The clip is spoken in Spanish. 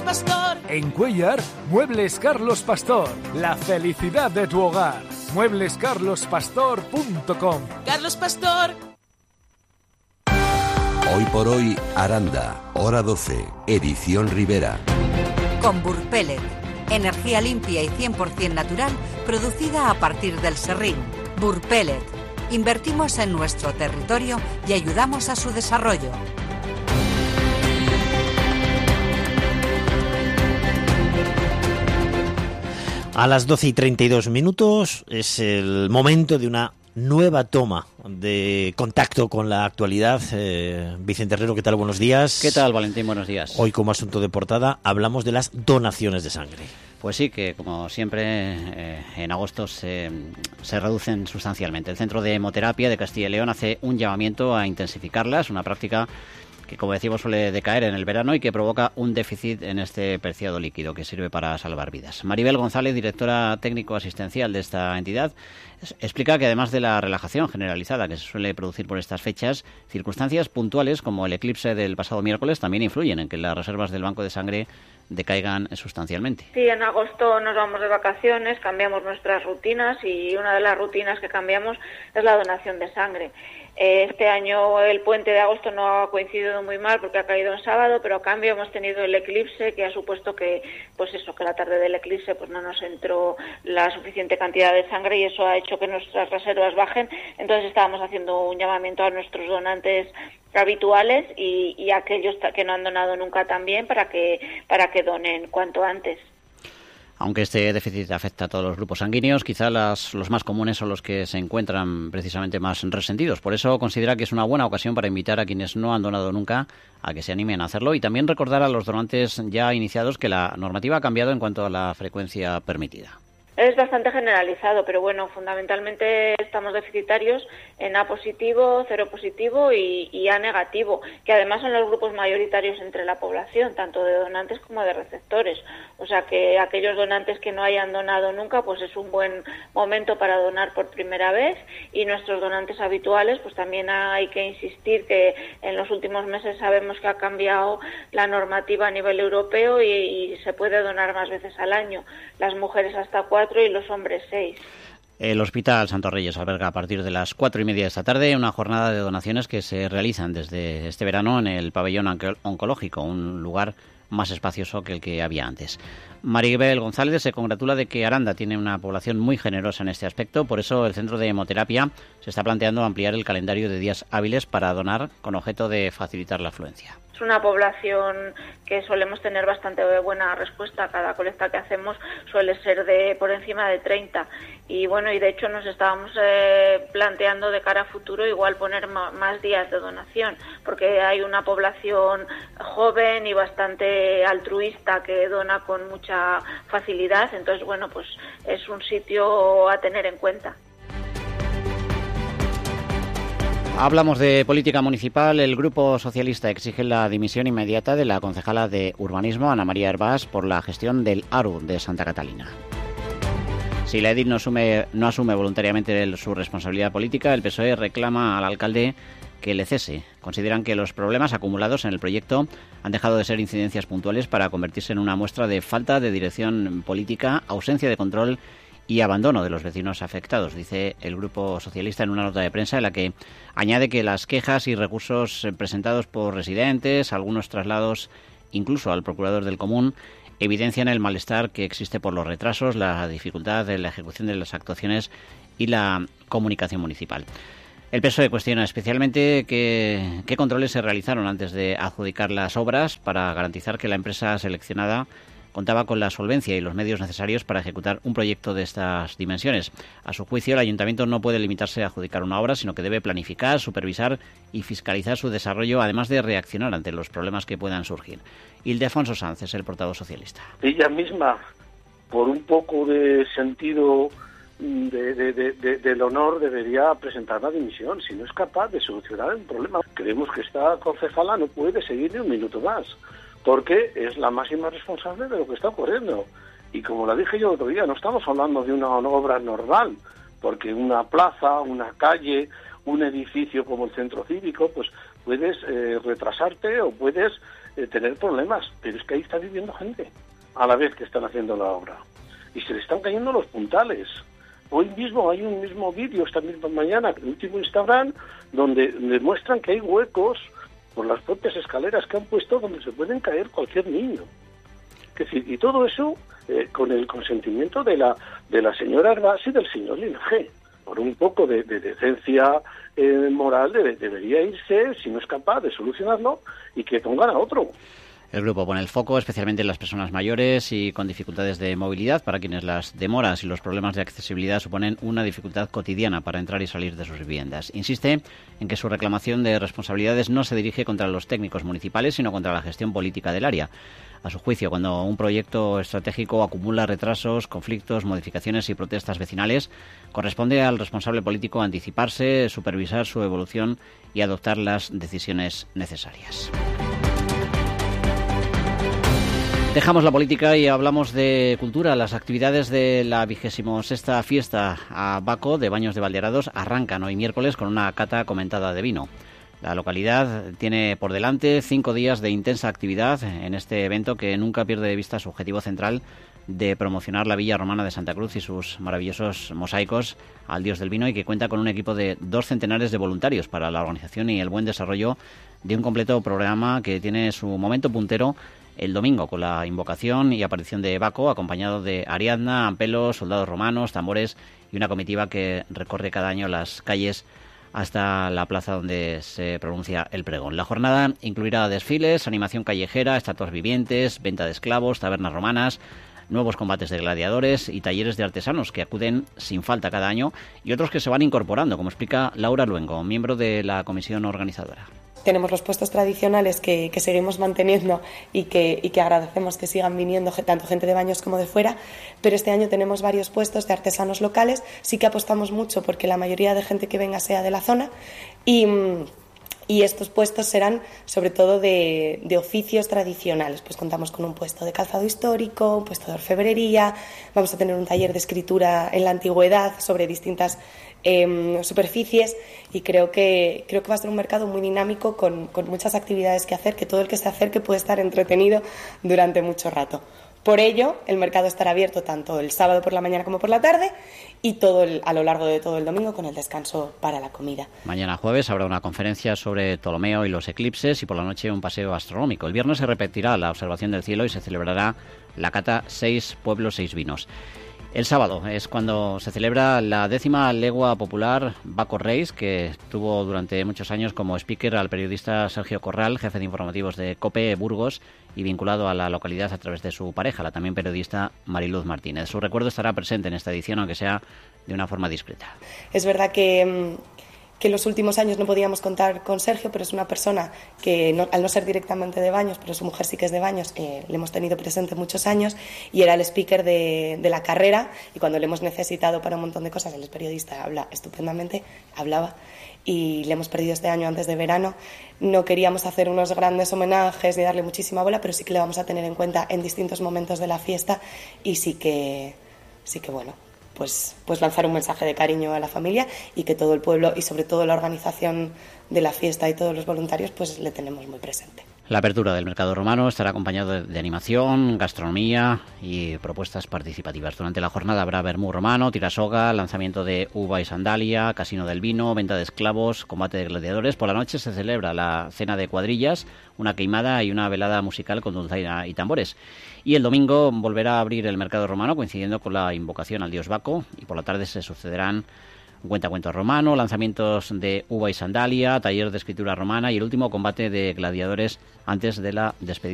Pastor. En Cuéllar, Muebles Carlos Pastor. La felicidad de tu hogar. mueblescarlospastor.com. Carlos Pastor. Hoy por hoy, Aranda, hora 12, edición Rivera. Con Burpellet, energía limpia y 100% natural, producida a partir del serrín. Burpellet. Invertimos en nuestro territorio y ayudamos a su desarrollo. A las 12:32 es el momento de una nueva toma de contacto con la actualidad. Vicente Herrero, ¿qué tal? Buenos días. ¿Qué tal, Valentín? Buenos días. Hoy, como asunto de portada, hablamos de las donaciones de sangre. Pues sí, que como siempre en agosto se reducen sustancialmente. El Centro de Hemoterapia de Castilla y León hace un llamamiento a intensificarlas, una práctica que, como decimos, suele decaer en el verano y que provoca un déficit en este preciado líquido que sirve para salvar vidas. Maribel González, directora técnico-asistencial de esta entidad, explica que además de la relajación generalizada que se suele producir por estas fechas, circunstancias puntuales como el eclipse del pasado miércoles también influyen en que las reservas del banco de sangre decaigan sustancialmente. Sí, en agosto nos vamos de vacaciones, cambiamos nuestras rutinas y una de las rutinas que cambiamos es la donación de sangre. Este año el puente de agosto no ha coincidido muy mal porque ha caído en sábado, pero a cambio hemos tenido el eclipse que ha supuesto que, que la tarde del eclipse pues no nos entró la suficiente cantidad de sangre y eso ha hecho que nuestras reservas bajen. Entonces estábamos haciendo un llamamiento a nuestros donantes habituales y a aquellos que no han donado nunca también para que donen cuanto antes. Aunque este déficit afecta a todos los grupos sanguíneos, quizá los más comunes son los que se encuentran precisamente más resentidos. Por eso considera que es una buena ocasión para invitar a quienes no han donado nunca a que se animen a hacerlo y también recordar a los donantes ya iniciados que la normativa ha cambiado en cuanto a la frecuencia permitida. Es bastante generalizado, pero bueno, fundamentalmente estamos deficitarios en A positivo, cero positivo y A negativo, que además son los grupos mayoritarios entre la población, tanto de donantes como de receptores. O sea que aquellos donantes que no hayan donado nunca, pues es un buen momento para donar por primera vez y nuestros donantes habituales, pues también hay que insistir que en los últimos meses sabemos que ha cambiado la normativa a nivel europeo y se puede donar más veces al año. Las mujeres hasta 4 y los hombres 6. El Hospital Santo Reyes alberga a partir de las 4:30 de esta tarde una jornada de donaciones que se realizan desde este verano en el pabellón oncológico, un lugar más espacioso que el que había antes. Maribel González se congratula de que Aranda tiene una población muy generosa en este aspecto, por eso el Centro de Hemoterapia se está planteando ampliar el calendario de días hábiles para donar con objeto de facilitar la afluencia. Es una población que solemos tener bastante buena respuesta. Cada colecta que hacemos suele ser de por encima de 30 y bueno, y de hecho nos estábamos planteando de cara a futuro igual poner más días de donación porque hay una población joven y bastante altruista que dona con mucha facilidad, entonces bueno, pues es un sitio a tener en cuenta. Hablamos de política municipal. El Grupo Socialista exige la dimisión inmediata de la concejala de Urbanismo, Ana María Hervás, por la gestión del ARU de Santa Catalina. Si la edil no asume voluntariamente su responsabilidad política, el PSOE reclama al alcalde que le cese. Consideran que los problemas acumulados en el proyecto han dejado de ser incidencias puntuales para convertirse en una muestra de falta de dirección política, ausencia de control y abandono de los vecinos afectados, dice el Grupo Socialista en una nota de prensa en la que añade que las quejas y recursos presentados por residentes, algunos traslados incluso al procurador del común, evidencian el malestar que existe por los retrasos, la dificultad de la ejecución de las actuaciones y la comunicación municipal. El PSOE cuestiona especialmente qué controles se realizaron antes de adjudicar las obras para garantizar que la empresa seleccionada contaba con la solvencia y los medios necesarios para ejecutar un proyecto de estas dimensiones. A su juicio, el ayuntamiento no puede limitarse a adjudicar una obra, sino que debe planificar, supervisar y fiscalizar su desarrollo, además de reaccionar ante los problemas que puedan surgir. Ildefonso Sanz es el portavoz socialista. Ella misma, por un poco de sentido del honor, debería presentar la dimisión, si no es capaz de solucionar el problema. Creemos que esta concejala no puede seguir ni un minuto más, porque es la máxima responsable de lo que está ocurriendo. Y como la dije yo el otro día, no estamos hablando de una obra normal, porque una plaza, una calle, un edificio como el centro cívico, pues puedes retrasarte o puedes tener problemas, pero es que ahí está viviendo gente a la vez que están haciendo la obra y se le están cayendo los puntales. Hoy mismo hay un mismo vídeo, esta misma mañana, el último Instagram, donde demuestran que hay huecos por las propias escaleras que han puesto donde se pueden caer cualquier niño. Es decir, y todo eso con el consentimiento de la señora Herbás y del señor Linaje. Por un poco de decencia moral debería irse, si no es capaz de solucionarlo, y que pongan a otro. El grupo pone el foco especialmente en las personas mayores y con dificultades de movilidad, para quienes las demoras y los problemas de accesibilidad suponen una dificultad cotidiana para entrar y salir de sus viviendas. Insiste en que su reclamación de responsabilidades no se dirige contra los técnicos municipales, sino contra la gestión política del área. A su juicio, cuando un proyecto estratégico acumula retrasos, conflictos, modificaciones y protestas vecinales, corresponde al responsable político anticiparse, supervisar su evolución y adoptar las decisiones necesarias. Dejamos la política y hablamos de cultura. Las actividades de la 26ª fiesta a Baco de Baños de Valdearados arrancan hoy miércoles con una cata comentada de vino. La localidad tiene por delante 5 días de intensa actividad en este evento que nunca pierde de vista su objetivo central de promocionar la Villa Romana de Santa Cruz y sus maravillosos mosaicos al dios del vino, y que cuenta con un equipo de 2 centenares de voluntarios para la organización y el buen desarrollo de un completo programa que tiene su momento puntero el domingo, con la invocación y aparición de Baco, acompañado de Ariadna, Ampelos, soldados romanos, tambores y una comitiva que recorre cada año las calles hasta la plaza donde se pronuncia el pregón. La jornada incluirá desfiles, animación callejera, estatuas vivientes, venta de esclavos, tabernas romanas, nuevos combates de gladiadores y talleres de artesanos que acuden sin falta cada año, y otros que se van incorporando, como explica Laura Luengo, miembro de la comisión organizadora. Tenemos los puestos tradicionales que seguimos manteniendo y que agradecemos que sigan viniendo tanto gente de Baños como de fuera, pero este año tenemos varios puestos de artesanos locales. Sí que apostamos mucho porque la mayoría de gente que venga sea de la zona, y estos puestos serán sobre todo de oficios tradicionales. Pues contamos con un puesto de calzado histórico, un puesto de orfebrería, vamos a tener un taller de escritura en la antigüedad sobre distintas superficies, y creo que va a ser un mercado muy dinámico con muchas actividades que hacer, que todo el que se acerque puede estar entretenido durante mucho rato. Por ello, el mercado estará abierto tanto el sábado por la mañana como por la tarde, y a lo largo de todo el domingo, con el descanso para la comida. Mañana jueves habrá una conferencia sobre Ptolomeo y los eclipses, y por la noche un paseo astronómico. El viernes se repetirá la observación del cielo y se celebrará la cata 6 pueblos, 6 vinos. El sábado es cuando se celebra la 10ª legua popular Baco Reis, que tuvo durante muchos años como speaker al periodista Sergio Corral, jefe de informativos de COPE Burgos y vinculado a la localidad a través de su pareja, la también periodista Mariluz Martínez. Su recuerdo estará presente en esta edición, aunque sea de una forma discreta. Es verdad que en los últimos años no podíamos contar con Sergio, pero es una persona que, al no ser directamente de Baños, pero su mujer sí que es de Baños, le hemos tenido presente muchos años, y era el speaker de la carrera, y cuando le hemos necesitado para un montón de cosas, él es periodista, habla estupendamente, hablaba, y le hemos perdido este año antes de verano. No queríamos hacer unos grandes homenajes ni darle muchísima bola, pero sí que le vamos a tener en cuenta en distintos momentos de la fiesta, y sí que bueno, pues lanzar un mensaje de cariño a la familia, y que todo el pueblo y sobre todo la organización de la fiesta y todos los voluntarios pues le tenemos muy presente. La apertura del mercado romano estará acompañado de animación, gastronomía y propuestas participativas. Durante la jornada habrá vermú romano, tirasoga, lanzamiento de uva y sandalia, casino del vino, venta de esclavos, combate de gladiadores. Por la noche se celebra la cena de cuadrillas, una queimada y una velada musical con dulzaina y tambores. Y el domingo volverá a abrir el mercado romano, coincidiendo con la invocación al dios Baco, y por la tarde se sucederán un cuentacuentos romano, lanzamientos de uva y sandalia, taller de escritura romana y el último combate de gladiadores antes de la despedida